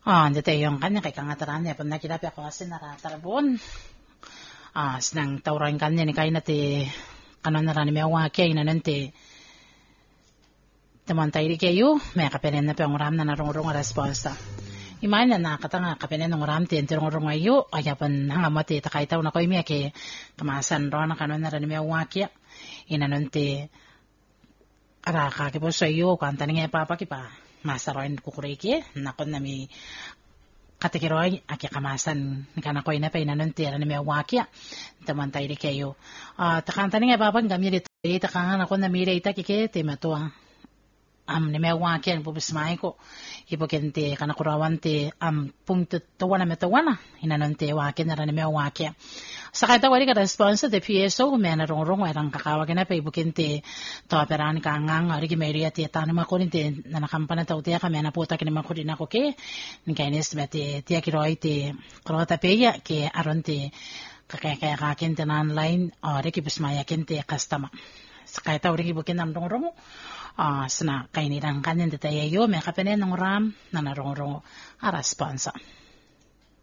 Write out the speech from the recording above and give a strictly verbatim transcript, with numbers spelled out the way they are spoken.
Ah, dito yung kanya kay kangataran niya pag nakilapya ko kasi naratarabon. Ah, sinang tawran kanya ni kay nati kanon na rin may waki na nanti tamantay di kayo may kapenen na pang ram na narong-rong responsa. Imain na nakatanga kapenen ng ram ti entirong-rong ayo kaya pan hangamati takay taw na koy miya kay kamasan ro na kanon na rin may waki ina nanti ara kakipo sa iyo kanta nga papakipa masaroin kukuriki nakon na mi katikiroy aki kamasan kana koy na pa inanunti na mi wakia tamantay di kayo ah takanta nga papang gamit dito ita kanga nakon na mi ita kike timato am ni mi wakia pubismay ko ipokente kana kurawan ti am punto tawana metawana inanunti wakia na ni mi wakia sa kaya wali ka responsa de P S O may narong-rong warang kakawagin na pa ibukinte to operan ka ngang arigi mayriya ti tanong makunin na nakampana tao tiya kami na puta kini makunin ako ke ni kainis beti tiya kiroy ti krota peya ke aron ti kakaya kakin ti na online arigi bismaya kinti customer sa kaya tao arigi bukin namrong-rong ah sana kainilang kanin ti tayo may kapenen ng ram na narong-rong a responsa.